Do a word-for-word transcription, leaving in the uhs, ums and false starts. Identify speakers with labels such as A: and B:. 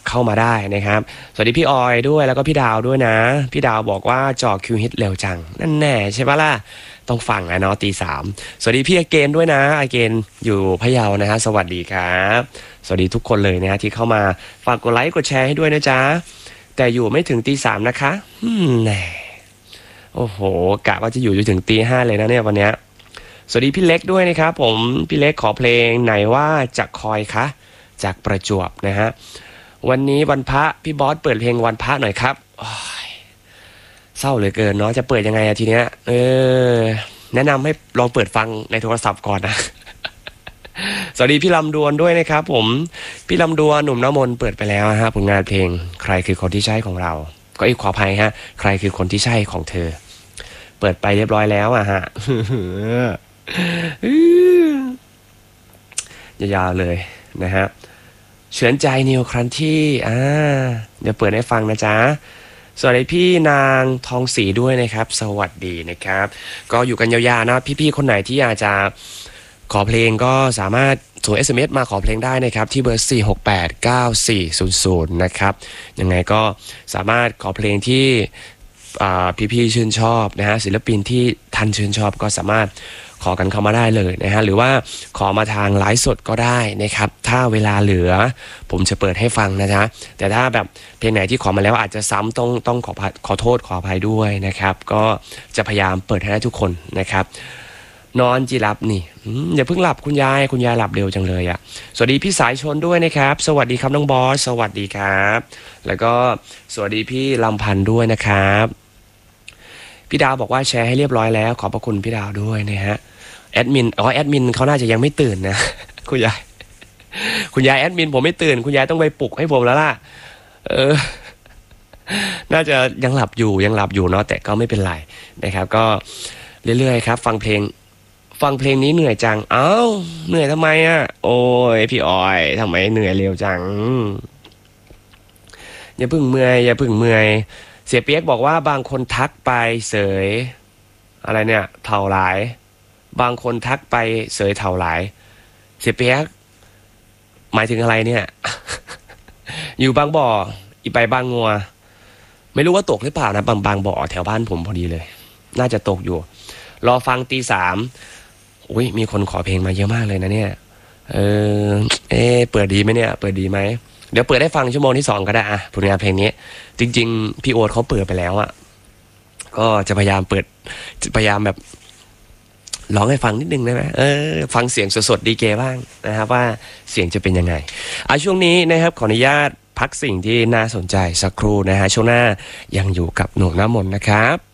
A: เข้ามาได้นะครับสวัสดีพี่ออยด้วยแล้วก็พี่ดาวด้วยนะพี่ดาวบอกว่าจอคิวฮิตเร็วจังนั่นแน่ใช่ปะล่ะต้องฟังนะเนาะตีสามสวัสดีพี่อเกนด้วยนะอเกนอยู่พะเยานะฮะสวัสดีครับสวัสดีทุกคนเลยนะฮะที่เข้ามาฝากกดไลค์กดแชร์ให้ด้วยนะจ๊ะแต่อยู่ไม่ถึงตีสามนะคะอืมแน่โอ้โหกะว่าจะอยู่จนถึงตีห้าเลยนะเนี่ยวันเนี้ยสวัสดีพี่เล็กด้วยนะครับผมพี่เล็กขอเพลงไหนว่าจะคอยคะจากประจวบนะฮะวันนี้วันพระพี่บอสเปิดเพลงวันพระหน่อยครับเศร้าเหลือเกินเนาะจะเปิดยังไงอะทีเนี้ยเออแนะนำให้ลองเปิดฟังในโทรศัพท์ก่อนนะ สวัสดีพี่ลำดวนด้วยนะครับผมพี่ลำดวนหนุ่มน้ำมนต์เปิดไปแล้วฮะผลงานเพลงใครคือคนที่ใช่ของเราก็อีกขออภัยฮะใครคือคนที่ใช่ของเธอเปิดไปเรียบร้อยแล้วอะฮะ ยาวๆเลยนะฮะเฉือนใจนิวครั้นที่อ่าเดี๋ยวเปิดให้ฟังนะจ๊ะสวัสดีพี่นางทองศรีด้วยนะครับสวัสดีนะครับก็อยู่กันยาวๆนะพี่ๆคนไหนที่อยากจะขอเพลงก็สามารถส่ง เอส เอ็ม เอส มาขอเพลงได้นะครับที่เบอร์สี่ หก แปด เก้า สี่ ศูนย์ ศูนย์นะครับยังไงก็สามารถขอเพลงที่พี่ๆชื่นชอบนะฮะศิลปินที่ท่านชื่นชอบก็สามารถขอกันเข้ามาได้เลยนะฮะหรือว่าขอมาทางไลฟ์สดก็ได้นะครับถ้าเวลาเหลือผมจะเปิดให้ฟังนะจ๊ะแต่ถ้าแบบเพลงไหนที่ขอมาแล้วอาจจะซ้ำต้องต้องขอขอโทษขออภัยด้วยนะครับก็จะพยายามเปิดให้ได้ทุกคนนะครับนอนจีรับนี่อย่าเพิ่งหลับคุณยายคุณยายหลับเร็วจังเลยอ่ะสวัสดีพี่สายชนด้วยนะครับสวัสดีครับน้องบอสสวัสดีครับแล้วก็สวัสดีพี่ลำพันธ์ด้วยนะครับพี่ดาวบอกว่าแชร์ให้เรียบร้อยแล้วขอบพระคุณพี่ดาวด้วยนะฮะแอดมินอ๋อแอดมินเขาน่าจะยังไม่ตื่นนะ คุณยายคุณยายแอดมินผมไม่ตื่นคุณยายต้องไปปลุกให้ผมแล้วล่ะเออ น่าจะยังหลับอยู่ยังหลับอยู่เนาะแต่ก็ไม่เป็นไรนะครับก็เรื่อยๆครับฟังเพลงฟังเพลงนี้เหนื่อยจังอ้าวเหนื่อยทำไมอ่ะโอ้ยพี่ออยทำไมเหนื่อยเร็วจังอย่าพึ่งเมื่อยอย่าพึ่งเมื่อยเสียเปียกบอกว่าบางคนทักไปเสยอะไรเนี่ยเท่าหลายบางคนทักไปเสยเท่าหลายเสียเปียกหมายถึงอะไรเนี่ย อยู่บางบ่ออีไปบางงัวไม่รู้ว่าตกหรือเปล่านะบางบางบ่อแถวบ้านผมพอดีเลยน่าจะตกอยู่รอฟังตีสามอุ้ยมีคนขอเพลงมาเยอะมากเลยนะเนี่ยเออเอเปิดดีไหมเนี่ยเปิดดีไหมเดี๋ยวเปิดได้ฟังชั่วโมงที่สองก็ได้อะผลงานเพลงนี้จริงๆพี่โอ๊ตเขาเปิดไปแล้วอะก็จะพยายามเปิดพยายามแบบร้องให้ฟังนิดนึงได้ไหมเออฟังเสียงสดๆดีเกบ้างนะครับว่าเสียงจะเป็นยังไงอ่ะช่วงนี้นะครับขออนุญาตพักสิ่งที่น่าสนใจสักครู่นะฮะช่วงหน้ายังอยู่กับหนุ่มน้ำมนต์นะครับ